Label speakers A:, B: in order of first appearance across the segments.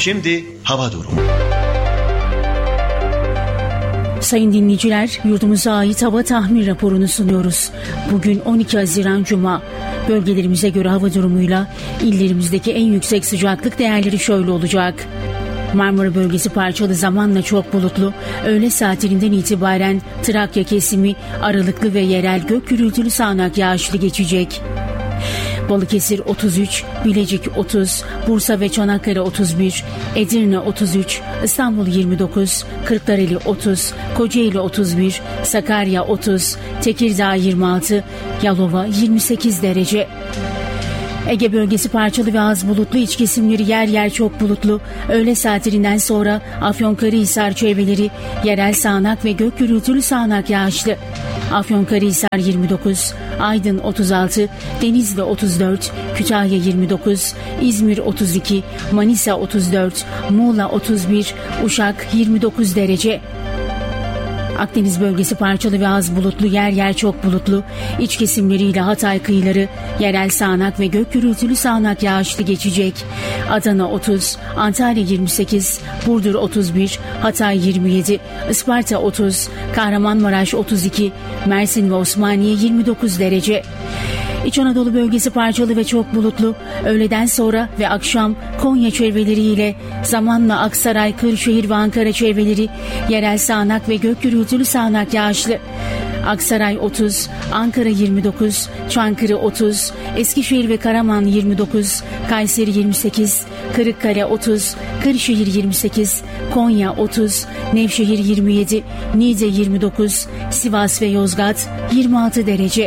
A: Şimdi hava durumu.
B: Sayın dinleyiciler, yurdumuza ait hava tahmin raporunu sunuyoruz. Bugün 12 Haziran Cuma. Bölgelerimize göre hava durumuyla illerimizdeki en yüksek sıcaklık değerleri şöyle olacak. Marmara bölgesi parçalı zamanla çok bulutlu. Öğle saatlerinden itibaren Trakya kesimi aralıklı ve yerel gök gürültülü sağanak yağışlı geçecek. Balıkesir 33, Bilecik 30, Bursa ve Çanakkale 31, Edirne 33, İstanbul 29, Kırklareli 30, Kocaeli 31, Sakarya 30, Tekirdağ 26, Yalova 28 derece. Ege bölgesi parçalı ve az bulutlu, iç kesimleri yer yer çok bulutlu. Öğle saatlerinden sonra Afyonkarahisar çevreleri yerel sağanak ve gök gürültülü sağanak yağışlı. Afyonkarahisar 29, Aydın 36, Denizli 34, Kütahya 29, İzmir 32, Manisa 34, Muğla 31, Uşak 29 derece. Akdeniz bölgesi parçalı ve az bulutlu, yer yer çok bulutlu. İç kesimleriyle Hatay kıyıları yerel sağanak ve gök gürültülü sağanak yağışlı geçecek. Adana 30, Antalya 28, Burdur 31, Hatay 27, Isparta 30, Kahramanmaraş 32, Mersin ve Osmaniye 29 derece. İç Anadolu bölgesi parçalı ve çok bulutlu. Öğleden sonra ve akşam Konya çevreleriyle zamanla Aksaray, Kırşehir ve Ankara çevreleri yerel sağanak ve gök gürültülü sağanak yağışlı. Aksaray 30, Ankara 29, Çankırı 30, Eskişehir ve Karaman 29, Kayseri 28, Kırıkkale 30, Kırşehir 28, Konya 30, Nevşehir 27, Niğde 29, Sivas ve Yozgat 26 derece.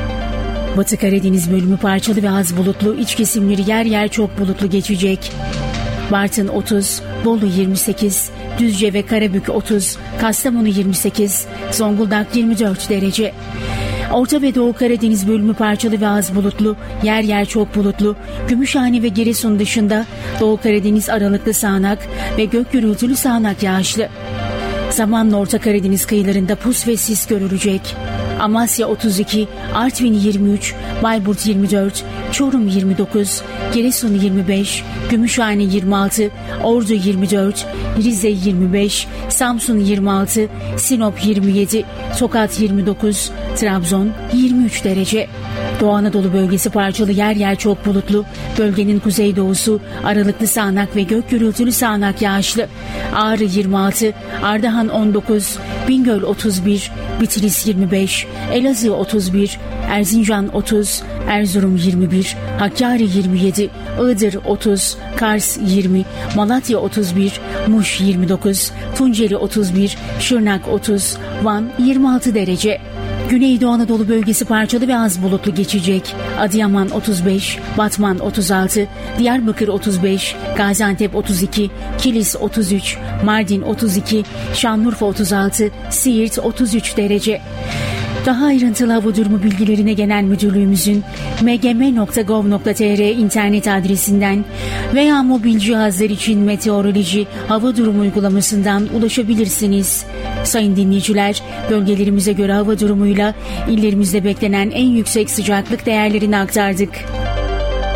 B: Batı Karadeniz bölümü parçalı ve az bulutlu, iç kesimleri yer yer çok bulutlu geçecek. Bartın 30, Bolu 28, Düzce ve Karabük 30, Kastamonu 28, Zonguldak 24 derece. Orta ve Doğu Karadeniz bölümü parçalı ve az bulutlu, yer yer çok bulutlu. Gümüşhane ve Giresun dışında Doğu Karadeniz aralıklı sağanak ve gök gürültülü sağanak yağışlı. Zamanla Orta Karadeniz kıyılarında pus ve sis görülecek. Amasya 32, Artvin 23, Bayburt 24, Çorum 29, Giresun 25, Gümüşhane 26, Ordu 24, Rize 25, Samsun 26, Sinop 27, Tokat 29, Trabzon 23 derece. Doğu Anadolu bölgesi parçalı, yer yer çok bulutlu. Bölgenin kuzeydoğusu aralıklı sağanak ve gök gürültülü sağanak yağışlı. Ağrı 26, Ardahan 19, Bingöl 31, Bitlis 25, Elazığ 31, Erzincan 30, Erzurum 21, Hakkari 27, Iğdır 30, Kars 20, Malatya 31, Muş 29, Tunceli 31, Şırnak 30, Van 26 derece. Güneydoğu Anadolu bölgesi parçalı ve az bulutlu geçecek. Adıyaman 35, Batman 36, Diyarbakır 35, Gaziantep 32, Kilis 33, Mardin 32, Şanlıurfa 36, Siirt 33 derece. Daha ayrıntılı hava durumu bilgilerine Genel Müdürlüğümüzün mgm.gov.tr internet adresinden veya mobil cihazlar için meteoroloji hava durumu uygulamasından ulaşabilirsiniz. Sayın dinleyiciler, bölgelerimize göre hava durumuyla illerimizde beklenen en yüksek sıcaklık değerlerini aktardık.